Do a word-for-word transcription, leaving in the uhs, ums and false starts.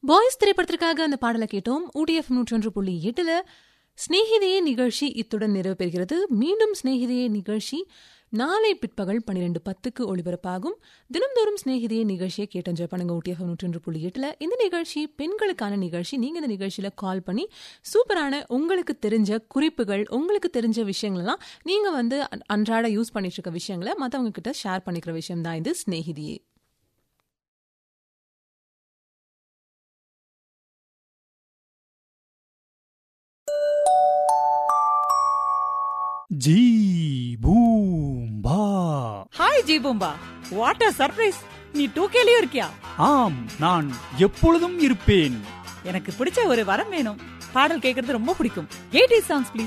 Boys திரைப்படத்திற்காக அந்த பாடலை கேட்டோம். ஊடிஎஃப் நூற்றி ஒன்று புள்ளி எட்டுல ஸ்நேகிதியே நிகழ்ச்சி இத்துடன் நிறைவு பெறுகிறது. மீண்டும் ஸ்நேகிதியே நிகழ்ச்சி நாளை பிற்பகல் பன்னிரண்டு பத்துக்கு ஒளிபரப்பாகும். தினம்தோறும் ஸ்நேகிதியே நிகழ்ச்சியை கேட்டு என்ஜாய் பண்ணுங்க. ஊடிஎஃப் நூற்றி ஒன்று புள்ளி எட்டுல இந்த நிகழ்ச்சி பெண்களுக்கான நிகழ்ச்சி. நீங்க இந்த நிகழ்ச்சியில கால் பண்ணி சூப்பரான உங்களுக்கு தெரிஞ்ச குறிப்புகள், உங்களுக்கு தெரிஞ்ச விஷயங்கள்லாம் நீங்க வந்து அன்றாட யூஸ் பண்ணிட்டு இருக்க விஷயங்களை மற்றவங்க கிட்ட ஷேர் பண்ணிக்கிற விஷயம் தான் இது ஸ்நேகிதியே. ஜீ பூம் பா. Hi Zee Boomba, what a surprise. நீ டூ கேலியும் இருக்கியா? ஆம், நான் எப்பொழுதும் இருப்பேன். எனக்கு பிடிச்ச ஒரு வரம் வேணும். பாடல் கேட்கறது ரொம்ப பிடிக்கும். Eighty songs please.